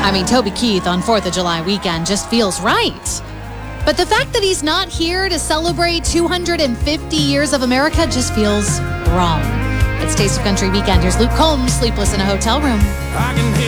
I mean, Toby Keith on 4th of July weekend just feels right. But the fact that he's not here to celebrate 250 years of America just feels wrong. It's Taste of Country Weekend. Here's Luke Combs, Sleepless in a Hotel Room.